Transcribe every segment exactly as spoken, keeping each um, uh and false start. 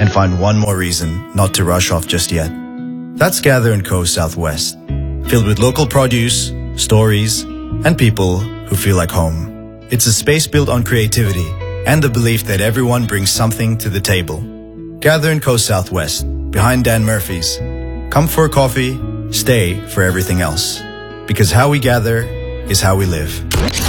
and find one more reason not to rush off just yet. That's Gather and Co Southwest, filled with local produce, stories, and people who feel like home. It's a space built on creativity and the belief that everyone brings something to the table. Gather and Co Southwest, behind Dan Murphy's. Come for a coffee, stay for everything else. Because how we gather is how we live.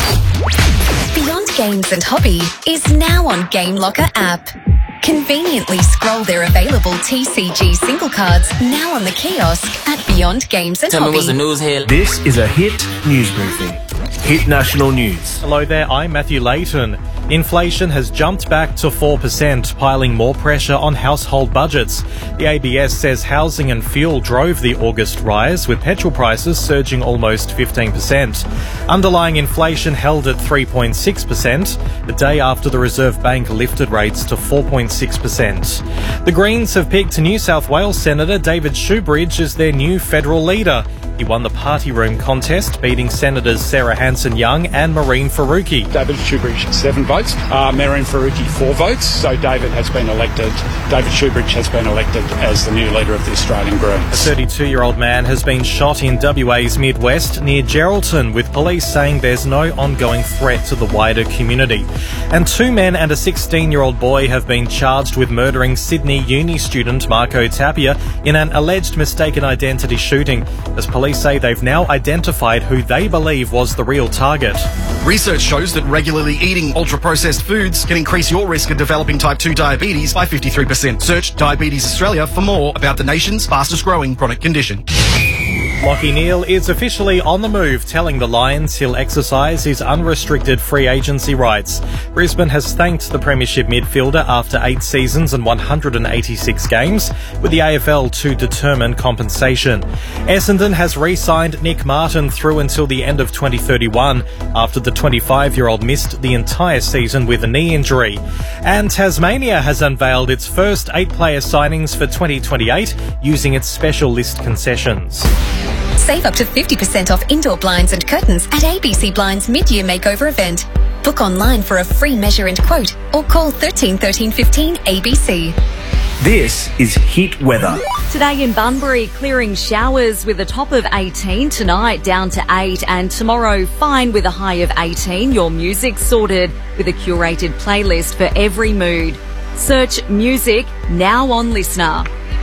Beyond Games and Hobby is now on Game Locker app. Conveniently scroll their available T C G single cards now on the kiosk at Beyond Games and Tell Hobby. me what's the news here. This is a Hit News Briefing. Hit National News. Hello there, I'm Matthew Layton. Inflation has jumped back to four percent, piling more pressure on household budgets. The A B S says housing and fuel drove the August rise, with petrol prices surging almost fifteen percent. Underlying inflation held at three point six percent, the day after the Reserve Bank lifted rates to four point six percent. The Greens have picked New South Wales Senator David Shoebridge as their new federal leader. He won the party room contest, beating Senators Sarah Hanson-Young and Maureen Faruqi. David Shoebridge, seven votes. Uh, Maureen Faruqi, four votes. So David has been elected, David Shoebridge has been elected as the new leader of the Australian Greens. A thirty-two-year-old man has been shot in W A's Midwest near Geraldton, with police saying there's no ongoing threat to the wider community. And two men and a sixteen-year-old boy have been charged with murdering Sydney uni student Marco Tapia in an alleged mistaken identity shooting, as police say they've now identified who they believe was the real target. Research shows that regularly eating ultra-processed foods can increase your risk of developing type two diabetes by fifty-three percent. Search Diabetes Australia for more about the nation's fastest-growing chronic condition. Lachie Neale is officially on the move, telling the Lions he'll exercise his unrestricted free agency rights. Brisbane has thanked the Premiership midfielder after eight seasons and one hundred eighty-six games, with the A F L to determine compensation. Essendon has re-signed Nick Martin through until the end of twenty thirty-one, after the twenty-five-year-old missed the entire season with a knee injury. And Tasmania has unveiled its first eight-player signings for twenty twenty-eight, using its special list concessions. Save up to fifty percent off indoor blinds and curtains at A B C Blinds mid-year makeover event. Book online for a free measure and quote or call thirteen thirteen fifteen A B C. This is Hit Weather. Today in Bunbury, clearing showers with a top of eighteen, tonight down to eight, and tomorrow fine with a high of eighteen. Your music sorted with a curated playlist for every mood. Search music now on Listener.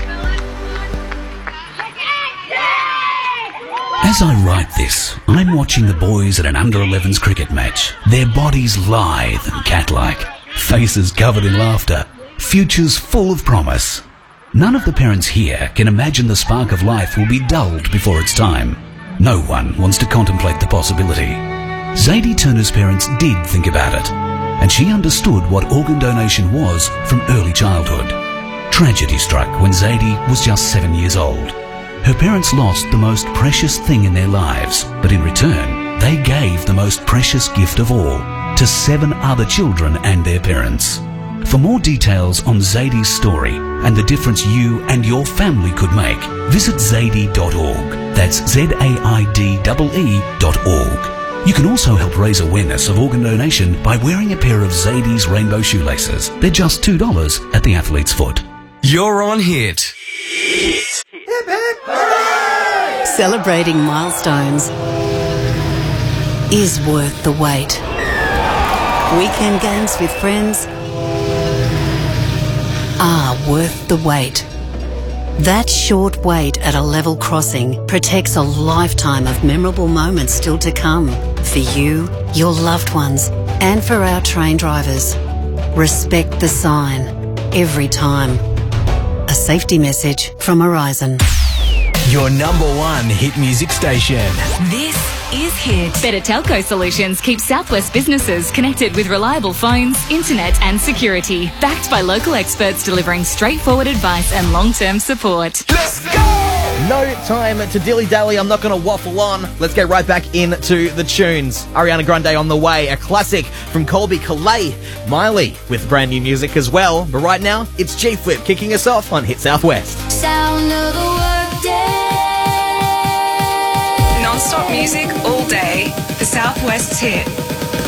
As I write this, I'm watching the boys at an under elevens cricket match. Their bodies lithe and cat-like, faces covered in laughter, futures full of promise. None of the parents here can imagine the spark of life will be dulled before its time. No one wants to contemplate the possibility. Zadie Turner's parents did think about it, and she understood what organ donation was from early childhood. Tragedy struck when Zadie was just seven years old. Her parents lost the most precious thing in their lives, but in return, they gave the most precious gift of all to seven other children and their parents. For more details on Zadie's story and the difference you and your family could make, visit zadie dot org. That's Z A I D E E dot org. You can also help raise awareness of organ donation by wearing a pair of Zadie's rainbow shoelaces. They're just two dollars at the Athlete's Foot. You're on Hit. Celebrating milestones is worth the wait. Weekend games with friends are worth the wait. That short wait at a level crossing protects a lifetime of memorable moments still to come for you, your loved ones, and for our train drivers. Respect the sign every time. A safety message from Horizon. Your number one hit music station. This is Hit. Better Telco Solutions keeps Southwest businesses connected with reliable phones, internet and security. Backed by local experts delivering straightforward advice and long-term support. Let's go! No time to dilly-dally. I'm not going to waffle on. Let's get right back into the tunes. Ariana Grande on the way. A classic from Colby Calais. Miley with brand new music as well. But right now, it's G-Flip kicking us off on Hit Southwest. Sound of the workday. Non-stop music all day. The Southwest Hit.